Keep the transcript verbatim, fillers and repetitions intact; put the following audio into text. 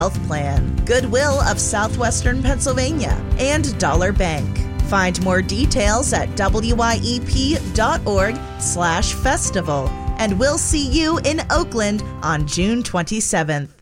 Health Plan, Goodwill of Southwestern Pennsylvania, and Dollar Bank. Find more details at W Y E P dot org slash festival, and we'll see you in Oakland on June twenty-seventh.